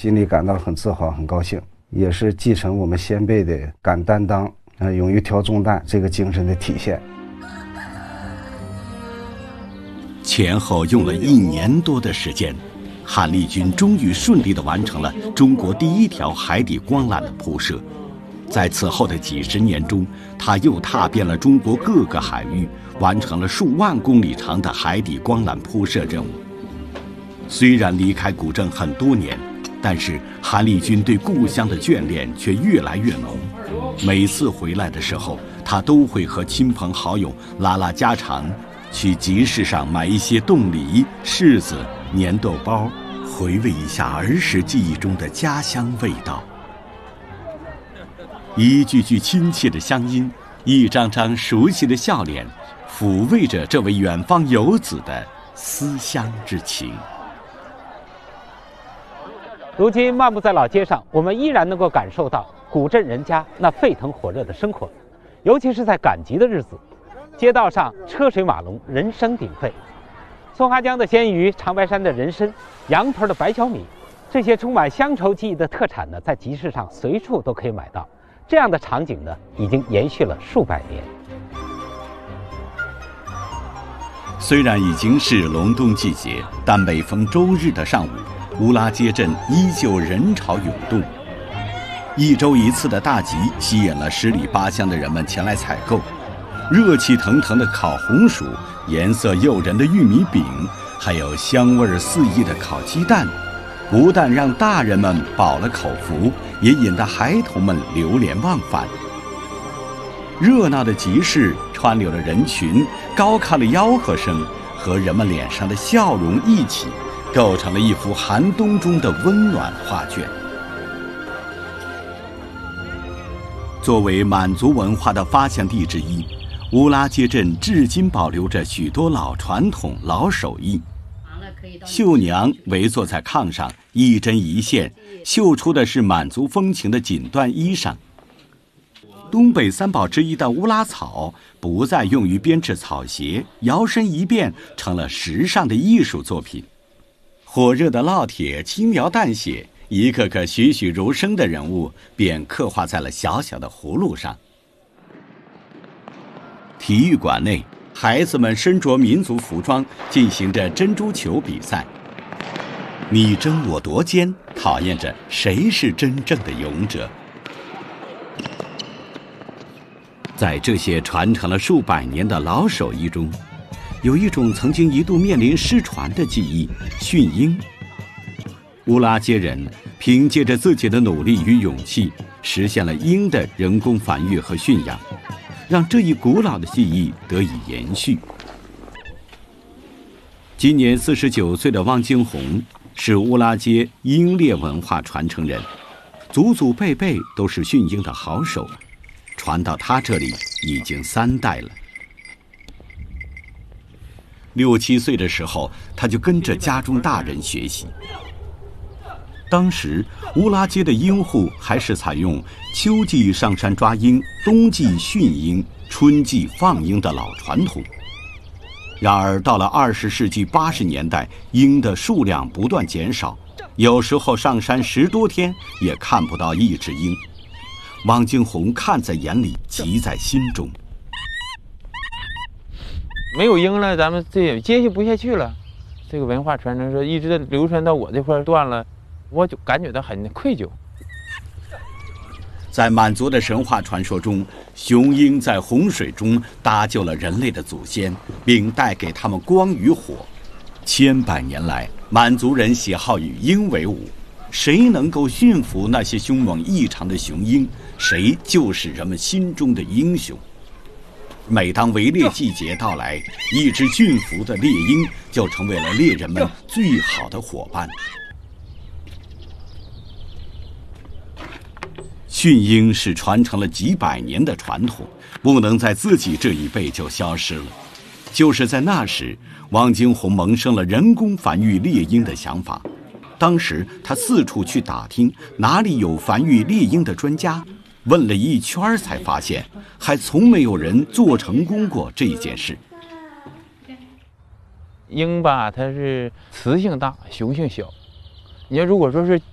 心里感到很自豪、很高兴，也是继承我们先辈的敢担当、勇于挑重担这个精神的体现。 前后用了1年多的时间，韩立军终于顺利地完成了中国第1条海底光缆的铺设。在此后的几十年中，他又踏遍了中国各个海域，完成了数万公里长的海底光缆铺设任务。虽然离开古镇很多年，但是韩立军对故乡的眷恋却越来越浓。每次回来的时候，他都会和亲朋好友拉拉家常，去集市上买一些冻梨、柿子、粘豆包，回味一下儿时记忆中的家乡味道。一句句亲切的乡音，一张张熟悉的笑脸，抚慰着这位远方游子的思乡之情。 如今漫步在老街上，我们依然能够感受到古镇人家那沸腾火热的生活，尤其是在赶集的日子，街道上车水马龙，人声鼎沸。松花江的鲜鱼、长白山的人参、羊头的白小米，这些充满乡愁记忆的特产呢，在集市上随处都可以买到。这样的场景呢，已经延续了数百年。 虽然已经是隆冬季节，但每逢周日的上午，乌拉街镇依旧人潮涌动。1周1次的大集吸引了10里8乡的人们前来采购。热气腾腾的烤红薯，颜色诱人的玉米饼，还有香味四溢的烤鸡蛋，不但让大人们饱了口福，也引得孩童们流连忘返。热闹的集市川流的人群、高亢的吆喝声和人们脸上的笑容一起，构成了一幅寒冬中的温暖画卷。作为满族文化的发祥地之一，乌拉街镇至今保留着许多老传统、老手艺。绣娘围坐在炕上，一针一线绣出的是满族风情的锦缎衣裳。东北3宝之一的乌拉草不再用于编制草鞋，摇身一变成了时尚的艺术作品。火热的烙铁轻描淡写，一个个栩栩如生的人物便刻画在了小小的葫芦上。体育馆内，孩子们身着民族服装，进行着珍珠球比赛。你争我夺间，考验着谁是真正的勇者。在这些传承了数百年的老手艺中，有一种曾经一度面临失传的技艺——驯鹰。乌拉街人凭借着自己的努力与勇气，实现了鹰的人工繁育和驯养，让这一古老的技艺得以延续。今年49岁的汪金红是乌拉街鹰猎文化传承人，祖祖辈辈都是驯鹰的好手，传到他这里已经3代了。6、7岁的时候，他就跟着家中大人学习。当时乌拉街的鹰户还是采用秋季上山抓鹰，冬季驯鹰，春季放鹰的老传统。然而到了20世纪80年代，鹰的数量不断减少，有时候上山10多天也看不到一只鹰。汪金红看在眼里，急在心中。 没有鹰了，咱们这也接续不下去了。这个文化传承说一直流传到我这块断了，我就感觉到很愧疚。 在满族的神话传说中，雄鹰在洪水中搭救了人类的祖先，并带给他们光与火。千百年来，满族人喜好与鹰为伍，谁能够驯服那些凶猛异常的雄鹰，谁就是人们心中的英雄。每当围猎季节到来，一只驯服的猎鹰就成为了猎人们最好的伙伴。驯鹰是传承了几百年的传统，不能在自己这一辈就消失了。就是在那时，汪金红萌生了人工繁育猎鹰的想法。当时他四处去打听哪里有繁育猎鹰的专家，问了一圈才发现，还从没有人做成功过这件事。 鹰吧，它是雌性大，雄性小。你要如果说是